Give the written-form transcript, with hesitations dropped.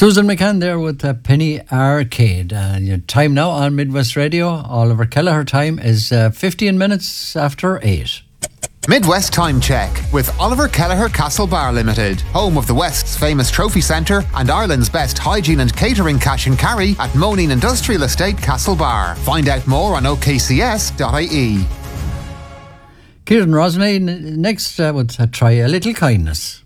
Susan McCann there with Penny Arcade. Your time now on Midwest Radio. Oliver Kelleher time is 15 minutes after 8. Midwest Time Check with Oliver Kelleher Castlebar Limited, home of the West's famous trophy centre and Ireland's best hygiene and catering cash and carry at Moneen Industrial Estate, Castlebar. Find out more on okcs.ie. Kieran Rosney next would try a little kindness.